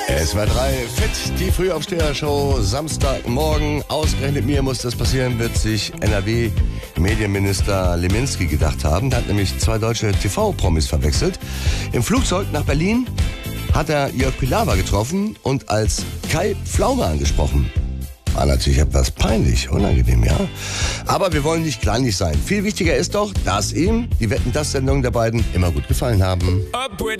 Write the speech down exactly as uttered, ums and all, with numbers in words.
S W R drei, Fit, die Frühaufsteher-Show, Samstagmorgen. Ausgerechnet mir muss das passieren, wird sich N R W-Medienminister Leminski gedacht haben. Er hat nämlich zwei deutsche T V-Promis verwechselt. Im Flugzeug nach Berlin hat er Jörg Pilawa getroffen und als Kai Pflaume angesprochen. War natürlich etwas peinlich, unangenehm, ja. Aber wir wollen nicht kleinlich sein. Viel wichtiger ist doch, dass ihm die Wetten-dass-Sendungen der beiden immer gut gefallen haben.